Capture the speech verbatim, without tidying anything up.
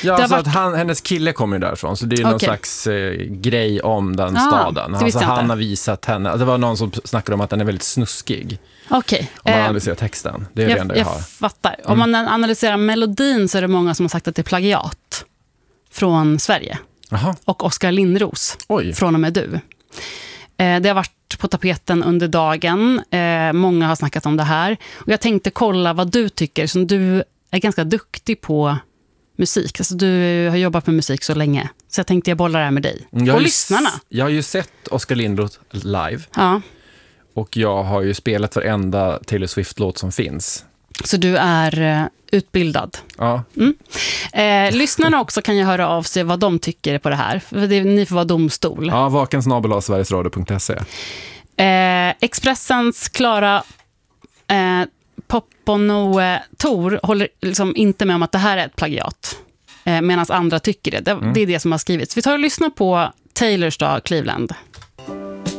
Ja, det så varit... att han, hennes kille kommer ju därifrån, så det är ju någon Okej. slags eh, grej om den Ah, staden. det Alltså, visste jag han inte. har visat henne, det var någon som snackade om att den är väldigt snuskig. Okej. Om man Eh, analyserar texten, det är det jag, enda jag, jag har. fattar. Om man analyserar melodin så är det många som har sagt att det är plagiat från Sverige. Jaha, Och Oskar Lindros, oj. Från och med du. Eh, det har varit på tapeten under dagen. Eh, många har snackat om det här. Och jag tänkte kolla vad du tycker, som du är ganska duktig på musik. Alltså, du har jobbat med musik så länge. Så jag tänkte jag bollar det här med dig. Jag har Och ju lyssnarna. s- Jag har ju sett Oskar Lindros live. Ja. Och jag har ju spelat varenda Taylor Swift-låt som finns. Så du är eh, utbildad. Ja. Mm. Eh, lyssnarna också kan ju höra av sig vad de tycker på det här. För det, ni får vara domstol. Ja, vakensnabel-a sverigesradio punkt se. Eh, Expressens Klara eh, Poponoe Tor håller liksom inte med om att det här är ett plagiat. Eh, medan andra tycker det. Det, Mm. det är det som har skrivits. Vi tar och lyssnar på Taylors då, Cleveland.